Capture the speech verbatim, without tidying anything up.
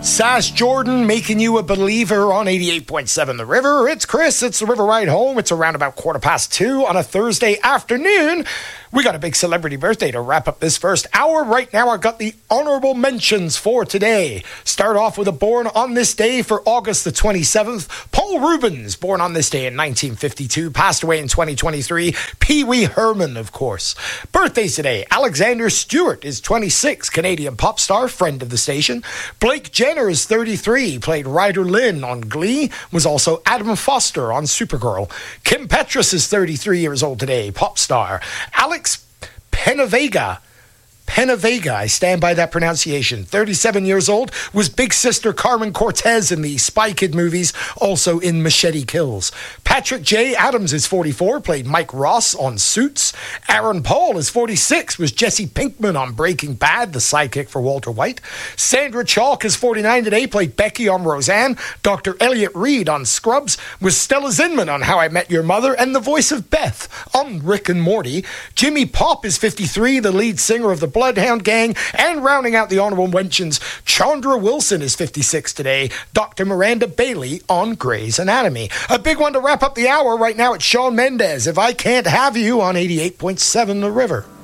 Sass Jordan making you a believer on eighty-eight point seven The River. It's Chris. It's the River Ride Home. It's around about quarter past two on a Thursday afternoon. We got a big celebrity birthday to wrap up this first hour. Right now, I've got the honorable mentions for today. Start off with a born on this day for August the twenty-seventh. Paul Rubens, born on this day in nineteen fifty-two, passed away in twenty twenty-three. Pee Wee Herman, of course. Birthdays today. Alexander Stewart is twenty-six, Canadian pop star, friend of the station. Blake Jenner is thirty-three, played Ryder Lynn on Glee, was also Adam Foster on Supergirl. Kim Petras is thirty-three years old today, pop star. Alex Penavega. Penavega, I stand by that pronunciation. thirty-seven years old, was Big Sister Carmen Cortez in the Spy Kid movies, also in Machete Kills. Patrick J. Adams is forty-four, played Mike Ross on Suits. Aaron Paul is forty-six, was Jesse Pinkman on Breaking Bad, the sidekick for Walter White. Sandra Chalk is forty-nine today, played Becky on Roseanne. Doctor Elliot Reed on Scrubs, was Stella Zinman on How I Met Your Mother, and the voice of Beth on Rick and Morty. Jimmy Pop is fifty-three, the lead singer of the Bloodhound Gang, and rounding out the honorable mentions, Chandra Wilson is fifty-six today, Doctor Miranda Bailey on Grey's Anatomy. A big one to wrap up the hour. Right now it's Shawn Mendes, If I Can't Have You on eighty-eight point seven The River.